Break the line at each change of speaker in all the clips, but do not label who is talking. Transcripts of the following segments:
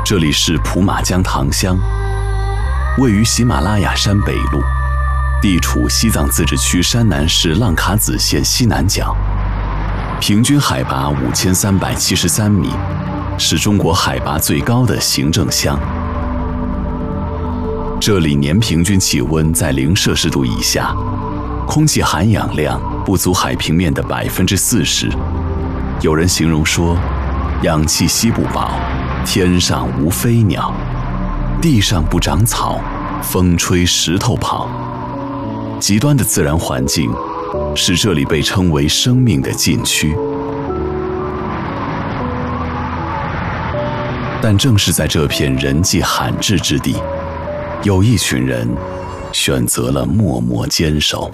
这里是普马江塘乡，位于喜马拉雅山北麓，地处西藏自治区山南市浪卡子县西南角，平均海拔5373米，是中国海拔最高的行政乡。这里年平均气温在0摄氏度以下，空气含氧量不足海平面的40%。有人形容说，氧气吸不饱，天上无飞鸟，地上不长草，风吹石头跑。极端的自然环境使这里被称为生命的禁区。但正是在这片人迹罕至之地，有一群人选择了默默坚守。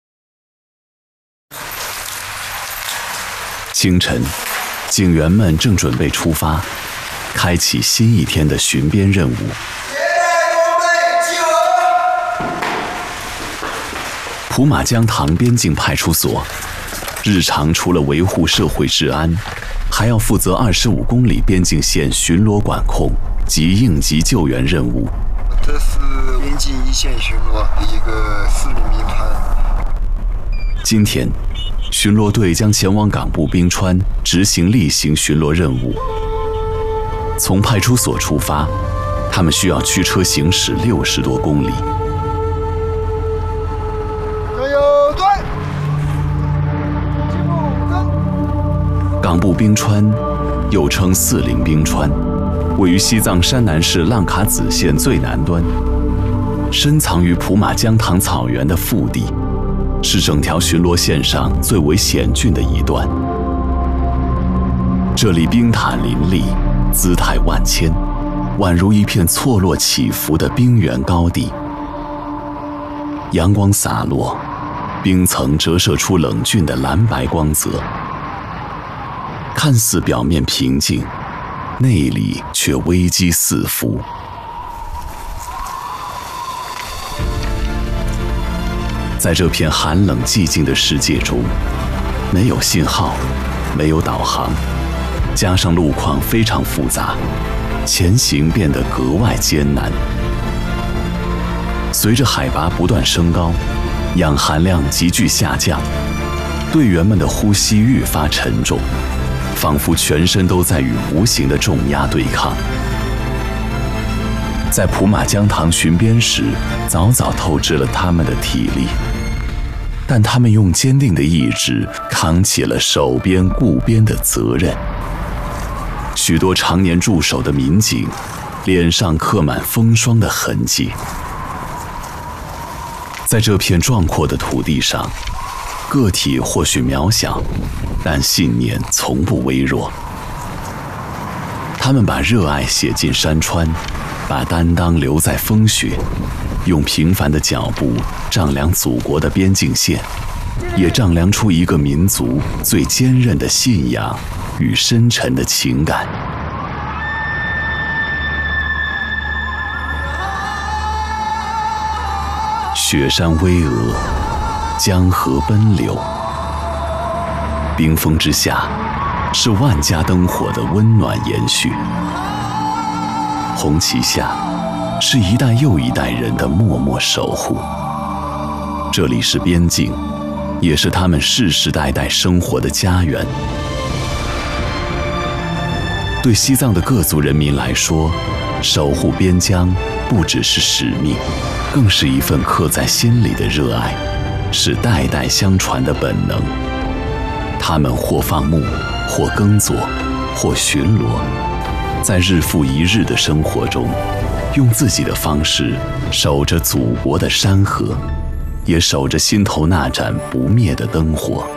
清晨，警员们正准备出发，开启新一天的巡边任务。普马江塘边境派出所日常除了维护社会治安，还要负责25公里边境线巡逻管控及应急救援任务。
这是边境一线巡逻的一个4旅民团。
今天，巡逻队将前往港部冰川执行例行巡逻任务。从派出所出发，他们需要驱车行驶60多公里。
加油队！进入跟。
港部冰川又称40冰川，位于西藏山南市浪卡子县最南端，深藏于普马江塘草原的腹地，是整条巡逻线上最为险峻的一段。这里冰塔林立，姿态万千，宛如一片错落起伏的冰原高地。阳光洒落，冰层折射出冷峻的蓝白光泽，看似表面平静，内里却危机四伏。在这片寒冷寂静的世界中，没有信号，没有导航，加上路况非常复杂，前行变得格外艰难。随着海拔不断升高，氧含量急剧下降，队员们的呼吸愈发沉重，仿佛全身都在与无形的重压对抗。在普马江塘巡边时，早早透支了他们的体力，但他们用坚定的意志扛起了守边顾边的责任。许多常年驻守的民警脸上刻满风霜的痕迹。在这片壮阔的土地上，个体或许渺小，但信念从不微弱。他们把热爱写进山川，把担当留在风雪，用平凡的脚步丈量祖国的边境线，也丈量出一个民族最坚韧的信仰与深沉的情感。雪山巍峨，江河奔流，冰封之下，是万家灯火的温暖延续。红旗下，是一代又一代人的默默守护。这里是边境，也是他们世世代代生活的家园。对西藏的各族人民来说，守护边疆不只是使命，更是一份刻在心里的热爱，是代代相传的本能。他们或放牧，或耕作，或巡逻，在日复一日的生活中，用自己的方式守着祖国的山河，也守着心头那盏不灭的灯火。